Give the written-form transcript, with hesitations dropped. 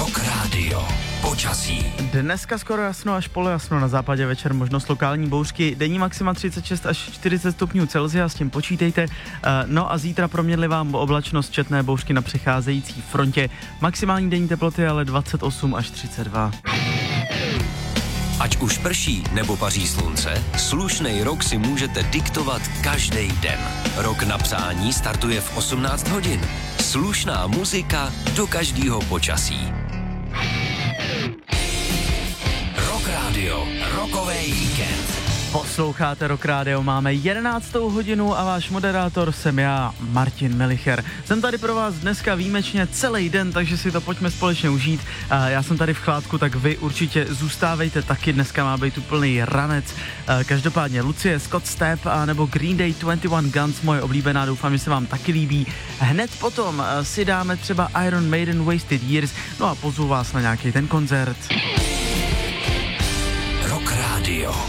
Rock Radio. Počasí. Dneska skoro jasno až polojasno, na západě večer možnost lokální bouřky, denní maxima 36 až 40 stupňů Celsia, s tím počítejte. No a zítra proměnlivá oblačnost, četné bouřky na přecházející frontě, maximální denní teploty ale 28 až 32. Ať už prší nebo paří slunce, slušnej rok si můžete diktovat každý den. Rok na přání startuje v 18 hodin. Slušná muzika do každého počasí. Rock Radio, rokovej víkend. Posloucháte Rock Radio, máme 11. hodinu a váš moderátor jsem já, Martin Melicher. Jsem tady pro vás dneska výjimečně celý den, takže si to pojďme společně užít. Já jsem tady v chládku, tak vy určitě zůstávejte taky, dneska má být úplný ranec. Každopádně Lucie, Scott Stapp a nebo Green Day 21 Guns, moje oblíbená, doufám, že se vám taky líbí. Hned potom si dáme třeba Iron Maiden Wasted Years, no a pozvu vás na nějaký ten koncert. Rock Radio.